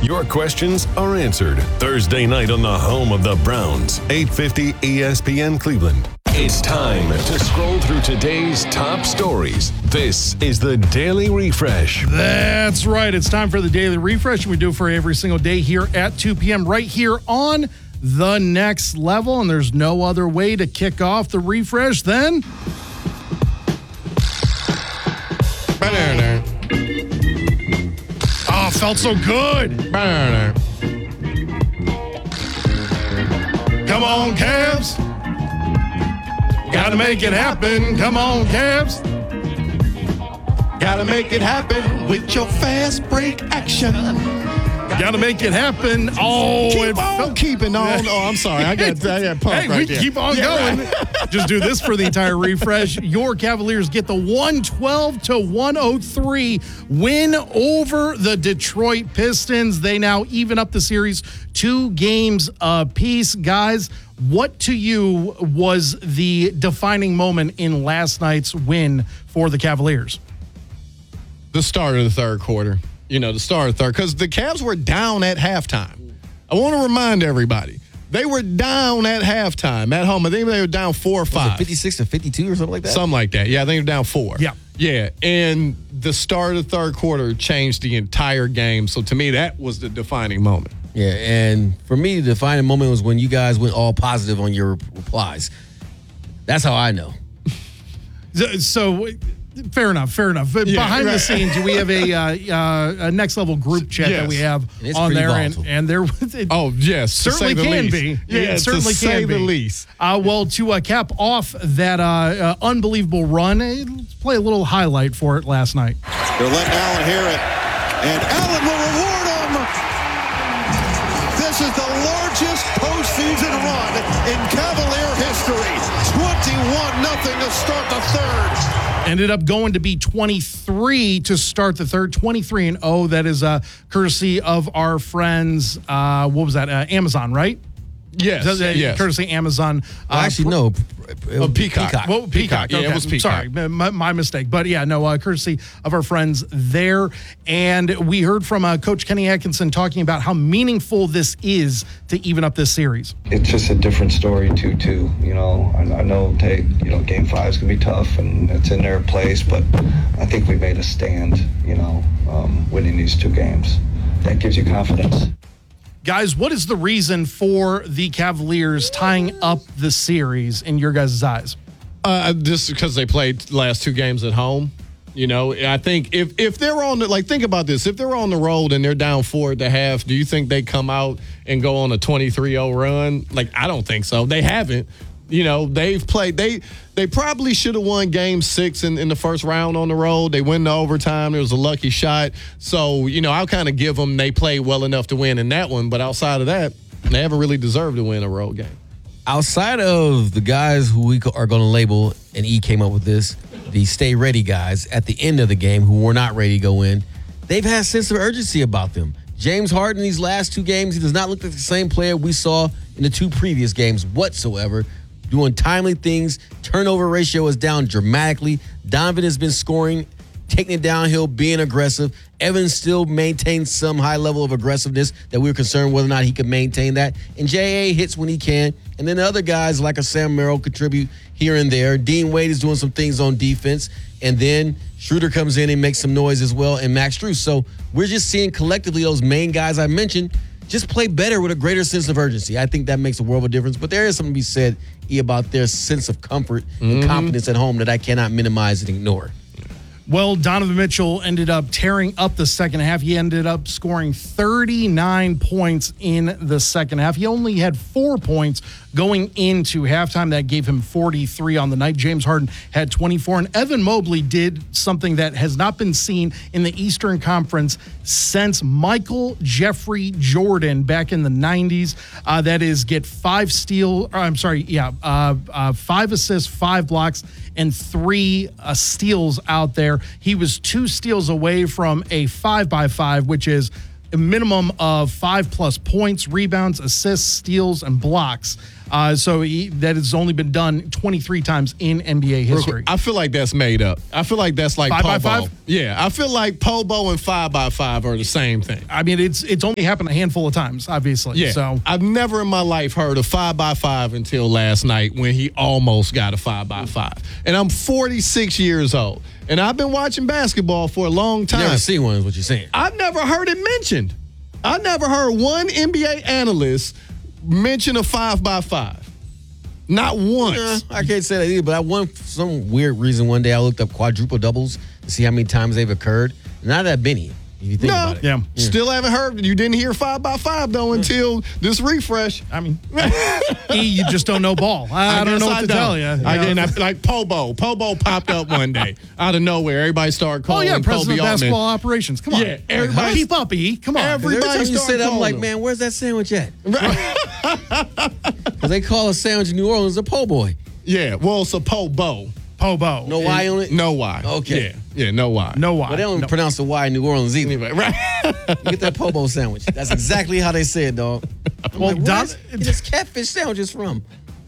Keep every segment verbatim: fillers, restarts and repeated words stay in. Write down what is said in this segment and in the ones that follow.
Your questions are answered Thursday night on the home of the Browns, eight fifty E S P N Cleveland. It's time to scroll through today's top stories. This is the Daily Refresh. That's right. It's time for the Daily Refresh. We do it for every single day here at two p.m. right here on The Next Level. And there's no other way to kick off the refresh than... Oh, felt so good. Come on, Cavs. Gotta make it happen. Come on, Cavs. Gotta make it happen with your fast break action. Gotta make it happen. Oh, keep it on felt- keeping on. Oh, I'm sorry. I got, I got pumped Hey, right we there. keep on Yeah, going. right. Just do this for the entire refresh. Your Cavaliers get the one twelve to one oh three win over the Detroit Pistons. They now even up the series two games apiece. Guys, what to you was the defining moment in last night's win for the Cavaliers? The start of the third quarter. You know, the start of the third. Because the Cavs were down at halftime. I want to remind everybody. They were down at halftime at home. I think they were down four or five. fifty-six to fifty-two or something like that? Something like that. Yeah, I think they were down four. Yeah. Yeah. And the start of the third quarter changed the entire game. So to me, that was the defining moment. Yeah, and for me, the defining moment was when you guys went all positive on your replies. That's how I know. So, fair enough, fair enough. But Yeah, behind the right. scenes, we have a, uh, uh, a next level group chat Yes. that we have And it's on pretty there, and, volatile. and there it Oh, yes. to certainly say the can least. be. Yeah, it certainly to can say be. the least. Uh, well, to uh, cap off that uh, uh, unbelievable run, eh, let's play a little highlight for it last night. They're letting Allen hear it, and Allen will reward him. This is the largest postseason run in Cavalier history. twenty-one nothing to start the third. Ended up going to be twenty-three to start the third, twenty-three and oh. That is uh, courtesy of our friends, uh, what was that, uh, Amazon, right? Yes. That's, uh, yes. Courtesy Amazon. Well, Uh, actually, no. A Peacock. Well, Peacock. Peacock. Yeah, okay. it was Peacock. Sorry, my, my mistake. But yeah, no, uh, courtesy of our friends there. And we heard from uh, Coach Kenny Atkinson talking about how meaningful this is to even up this series. It's just a different story, two two. You know, I, I know take you know game five is gonna be tough and it's in their place, but I think we made a stand. You know, um, winning these two games, that gives you confidence. Guys, what is the reason for the Cavaliers tying up the series in your guys' eyes? Uh, just because they played last two games at home. You know, I think if if they're on the, like, think about this. If they're on the road and they're down four at the half, do you think they come out and go on a twenty-three oh run? Like, I don't think so. They haven't. You know, they've played. They they probably should have won game six in, in the first round on the road. They win the overtime. It was a lucky shot. So, you know, I'll kind of give them they played well enough to win in that one. But outside of that, they haven't really deserved to win a road game. Outside of the guys who we are going to label, and E came up with this, the stay ready guys at the end of the game who were not ready to go in, they've had a sense of urgency about them. James Harden, these last two games, he does not look like the same player we saw in the two previous games whatsoever. Doing timely things. Turnover ratio is down dramatically. Donovan has been scoring, taking it downhill, being aggressive. Evans still maintains some high level of aggressiveness that we were concerned whether or not he could maintain that. And J A hits when he can. And then the other guys like a Sam Merrill contribute here and there. Dean Wade is doing some things on defense. And then Schroeder comes in and makes some noise as well, and Max Strus. So we're just seeing collectively those main guys I mentioned just play better with a greater sense of urgency. I think that makes a world of difference. But there is something to be said, E, about their sense of comfort and Mm-hmm. confidence at home that I cannot minimize and ignore. Well, Donovan Mitchell ended up tearing up the second half. He ended up scoring thirty-nine points in the second half. He only had four points going into halftime. That gave him forty-three on the night. James Harden had twenty-four. And Evan Mobley did something that has not been seen in the Eastern Conference since Michael Jeffrey Jordan back in the nineties. Uh, that is get five steal, or I'm sorry, yeah, uh, uh, five assists, five blocks, and three uh, steals out there. He was two steals away from a five by five, which is a minimum of five plus points, rebounds, assists, steals, and blocks. Uh, so he, that has only been done twenty-three times in N B A history. I feel like that's made up. I feel like that's like Five by Pobo. five? Yeah, I feel like Pobo and five by five are the same thing. I mean, it's it's only happened a handful of times, obviously. Yeah, So I've never in my life heard of five by five until last night when he almost got a five by five. And I'm forty-six years old, and I've been watching basketball for a long You time. never see one is what you're saying. I've never heard it mentioned. I never heard one N B A analyst mention a five by five. Not once. Uh, I can't say that either, but I won for some weird reason one day I looked up quadruple doubles to see how many times they've occurred. Not that many, if you think No, about it. yeah. Still haven't heard. You didn't hear five by five though until this refresh. I mean, E, you just don't know ball. I, I don't guess know what I to don't. tell you. I You know? didn't. Like Pobo. Pobo popped up one day out of nowhere. Everybody started Oh calling yeah, him president Kobe of basketball Altman. operations. Come on, Yeah, everybody- keep up, E. Come on. Every- Every Everybody time you start say that, I'm calling like, them. man, where's that sandwich at? Because they call a sandwich in New Orleans a po' boy. Yeah, well, it's a Pobo. Pobo. No Y on it? No Y. Okay. Yeah, yeah, no Y. No why. But they don't No. pronounce the Y in New Orleans either. Anyway, right. You get that po' boy sandwich. That's exactly how they say it, dog. I'm Well, like, Don- where's this catfish sandwiches from?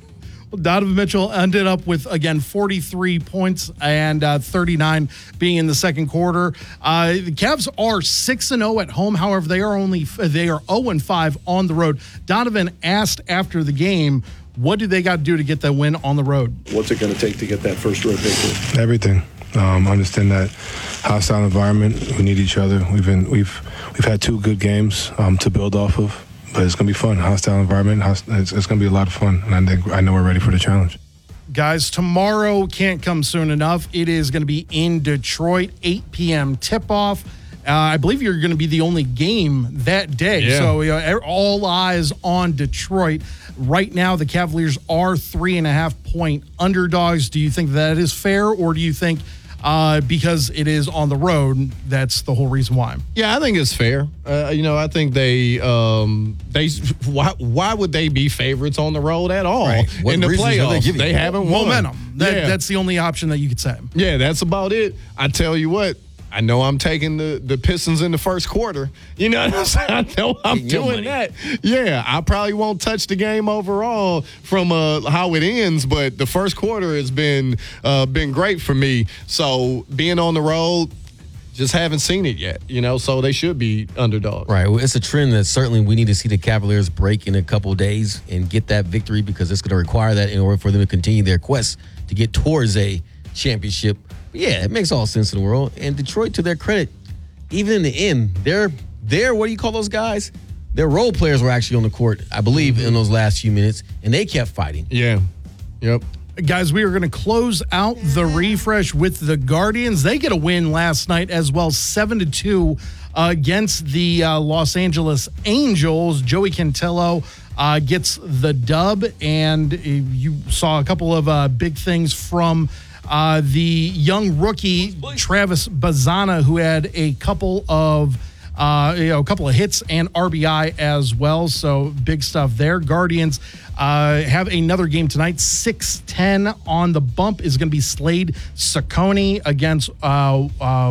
Donovan Mitchell ended up with, again, forty-three points and uh, thirty-nine being in the second quarter. Uh, the Cavs are six and oh at home. However, they are only they are oh and five on the road. Donovan asked after the game, what do they got to do to get that win on the road? What's it going to take to get that first road victory? Everything. Um, understand that hostile environment. We need each other. We've been we've we've had two good games um, to build off of, but it's gonna be fun. Hostile environment. Host, it's, it's gonna be a lot of fun, and I think I know we're ready for the challenge. Guys, tomorrow can't come soon enough. It is going to be in Detroit, eight p.m. tip-off. Uh, I believe you're going to be the only game that day. Yeah. So you know, all eyes on Detroit. Right now, the Cavaliers are three and a half point underdogs. Do you think that is fair, or do you think uh, because it is on the road, that's the whole reason why? Yeah, I think it's fair. Uh, you know, I think they um, they why why would they be favorites on the road at all Right. What in the reasons are they playoffs? giving They, you? haven't won. Momentum. That, yeah. That's the only option that you could say. yeah, that's about it. I tell you what. I know I'm taking the, the Pistons in the first quarter. You know what I'm saying? I know I'm Getting your doing money. that. Yeah, I probably won't touch the game overall from uh, how it ends, but the first quarter has been uh, been great for me. So being on the road, just haven't seen it yet. You know, so they should be underdogs. Right. Well, it's a trend that certainly we need to see the Cavaliers break in a couple of days and get that victory because it's going to require that in order for them to continue their quest to get towards a championship. But yeah, it makes all sense in the world. And Detroit, to their credit, even in the end, they're, they're what do you call those guys? Their role players were actually on the court, I believe, mm-hmm. in those last few minutes, and they kept fighting. Yeah. Yep. Guys, we are going to close out the refresh with the Guardians. They get a win last night as well, seven to two uh, against the uh, Los Angeles Angels. Joey Cantillo uh, gets the dub, and uh, you saw a couple of uh, big things from uh, the young rookie Travis Bazana, who had a couple of Uh, you know, a couple of hits and R B I as well. So big stuff there. Guardians uh, have another game tonight. six ten on the bump is going to be Slade Saccone against uh, uh,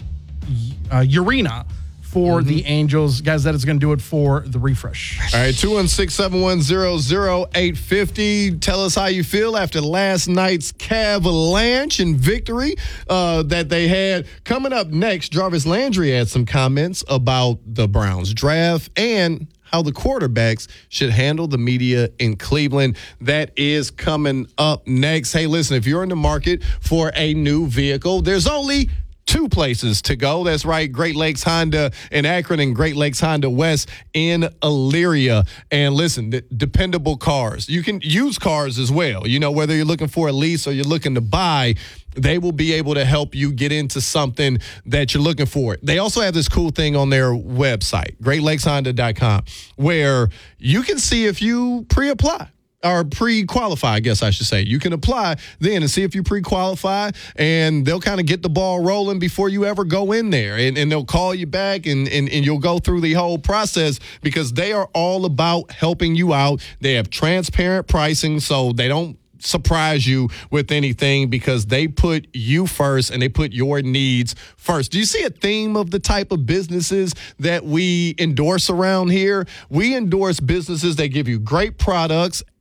uh, Urena for mm-hmm. the Angels. Guys, that is going to do it for the refresh. All right, two one six, seven one zero, zero eight five zero. Tell us how you feel after last night's Cavalanche and victory uh, that they had. Coming up next, Jarvis Landry had some comments about the Browns draft and how the quarterbacks should handle the media in Cleveland. That is coming up next. Hey, listen, if you're in the market for a new vehicle, there's only two places to go. That's right. Great Lakes Honda in Akron and Great Lakes Honda West in Elyria. And listen, the dependable cars. You can use cars as well. You know, whether you're looking for a lease or you're looking to buy, they will be able to help you get into something that you're looking for. They also have this cool thing on their website, great lakes honda dot com, where you can see if you pre-apply. Or pre-qualify, I guess I should say. You can apply then and see if you pre-qualify, and they'll kind of get the ball rolling before you ever go in there. And, and they'll call you back, and, and, and you'll go through the whole process because they are all about helping you out. They have transparent pricing, so they don't surprise you with anything because they put you first and they put your needs first. Do you see a theme of the type of businesses that we endorse around here? We endorse businesses that give you great products,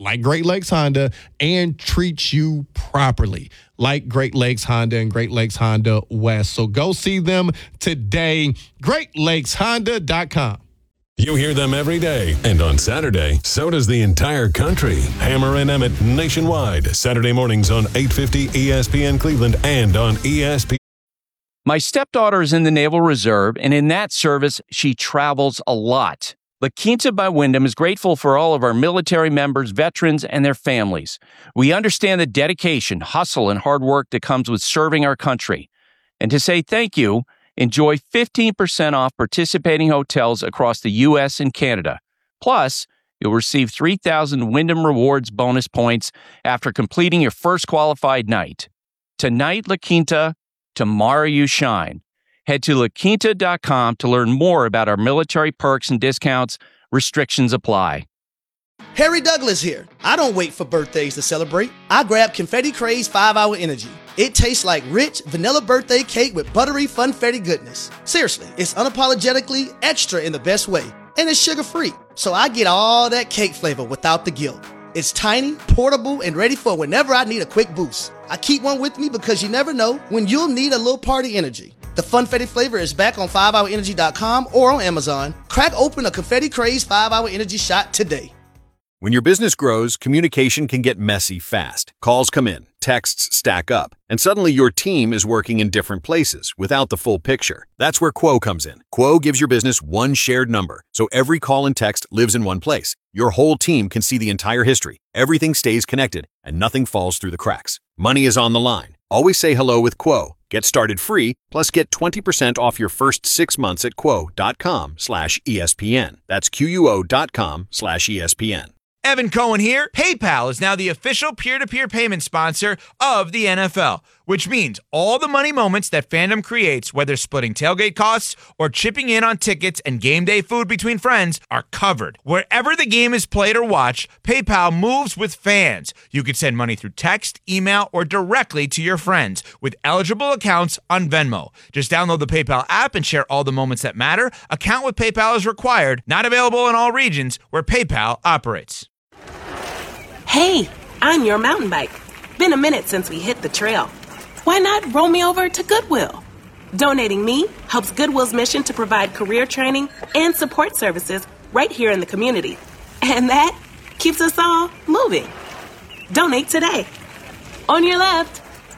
like Great Lakes Honda and treats you properly like Great Lakes Honda and Great Lakes Honda West. So go see them today, great lakes honda dot com. You hear them every day, and on Saturday, so does the entire country. Hammer and Emmett nationwide, Saturday mornings on eight fifty E S P N Cleveland and on E S P N. My stepdaughter is in the Naval Reserve, and in that service, she travels a lot. La Quinta by Wyndham is grateful for all of our military members, veterans, and their families. We understand the dedication, hustle, and hard work that comes with serving our country. And to say thank you, enjoy fifteen percent off participating hotels across the U S and Canada. Plus, you'll receive three thousand Wyndham Rewards bonus points after completing your first qualified night. Tonight, La Quinta, tomorrow you shine. Head to la quinta dot com to learn more about our military perks and discounts. Restrictions apply. Harry Douglas here. I don't wait for birthdays to celebrate. I grab Confetti Craze five hour Energy. It tastes like rich vanilla birthday cake with buttery funfetti goodness. Seriously, it's unapologetically extra in the best way. And it's sugar-free, so I get all that cake flavor without the guilt. It's tiny, portable, and ready for whenever I need a quick boost. I keep one with me because you never know when you'll need a little party energy. The Funfetti flavor is back on five hour energy dot com or on Amazon. Crack open a Confetti Craze five hour Energy shot today. When your business grows, communication can get messy fast. Calls come in, texts stack up, and suddenly your team is working in different places without the full picture. That's where Quo comes in. Quo gives your business one shared number, so every call and text lives in one place. Your whole team can see the entire history. Everything stays connected, and nothing falls through the cracks. Money is on the line. Always say hello with Quo. Get started free, plus get twenty percent off your first six months at quo.com slash ESPN. That's Q-U-O dot com slash ESPN. Evan Cohen here. PayPal is now the official peer-to-peer payment sponsor of the N F L, which means all the money moments that fandom creates, whether splitting tailgate costs or chipping in on tickets and game day food between friends, are covered. Wherever the game is played or watched, PayPal moves with fans. You can send money through text, email, or directly to your friends with eligible accounts on Venmo. Just download the PayPal app and share all the moments that matter. Account with PayPal is required. Not available in all regions where PayPal operates. Hey, I'm your mountain bike. Been a minute since we hit the trail. Why not roll me over to Goodwill? Donating me helps Goodwill's mission to provide career training and support services right here in the community. And that keeps us all moving. Donate today. On your left.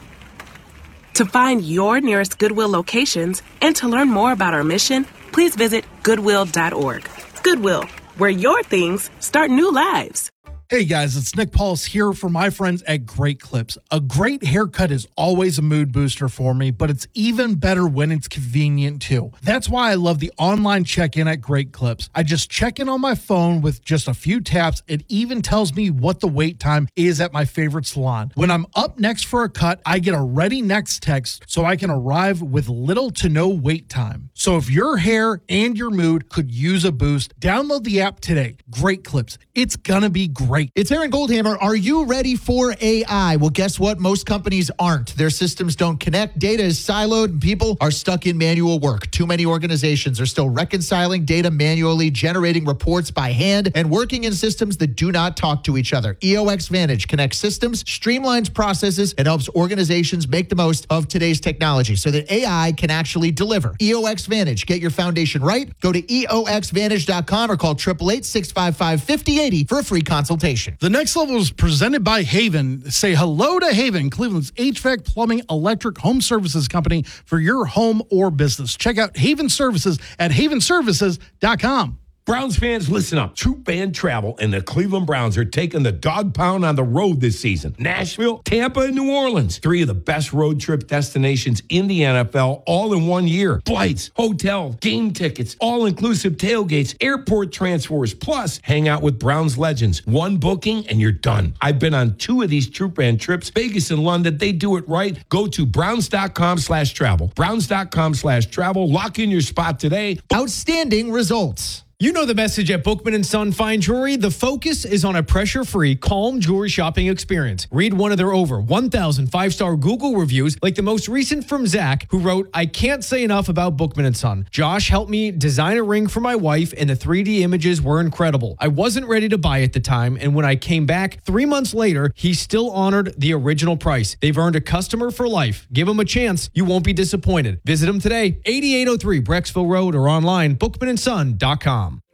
To find your nearest Goodwill locations and to learn more about our mission, please visit goodwill dot org. Goodwill, where your things start new lives. Hey guys, it's Nick Pauls here for my friends at Great Clips. A great haircut is always a mood booster for me, but it's even better when it's convenient too. That's why I love the online check-in at Great Clips. I just check in on my phone with just a few taps. It even tells me what the wait time is at my favorite salon. When I'm up next for a cut, I get a ready next text so I can arrive with little to no wait time. So if your hair and your mood could use a boost, download the app today. Great Clips. It's gonna be great. It's Aaron Goldhammer. Are you ready for A I? Well, guess what? Most companies aren't. Their systems don't connect. Data is siloed and people are stuck in manual work. Too many organizations are still reconciling data manually, generating reports by hand, and working in systems that do not talk to each other. E O X Vantage connects systems, streamlines processes, and helps organizations make the most of today's technology so that A I can actually deliver. E O X Vantage. Get your foundation right. Go to E O X vantage dot com or call eight eight eight, six five five, five oh eight oh for a free consultation. The Next Level is presented by Haven. Say hello to Haven, Cleveland's H V A C, plumbing, electric, home services company for your home or business. Check out Haven Services at haven services dot com. Browns fans, listen up. Troop Band Travel and the Cleveland Browns are taking the dog pound on the road this season. Nashville, Tampa, and New Orleans. Three of the best road trip destinations in the N F L all in one year. Flights, hotel, game tickets, all-inclusive tailgates, airport transfers, plus hang out with Browns legends. One booking and you're done. I've been on two of these Troop Band trips, Vegas and London. They do it right. Go to browns.com slash travel. Browns.com slash travel. Lock in your spot today. Outstanding results. You know the message at Bookman and Son Fine Jewelry. The focus is on a pressure-free, calm jewelry shopping experience. Read one of their over one thousand five-star Google reviews, like the most recent from Zach, who wrote, I can't say enough about Bookman and Son. Josh helped me design a ring for my wife, and the three D images were incredible. I wasn't ready to buy at the time, and when I came back three months later, he still honored the original price. They've earned a customer for life. Give them a chance. You won't be disappointed. Visit them today, eighty-eight oh three Brecksville Road, or online, bookman and son dot com.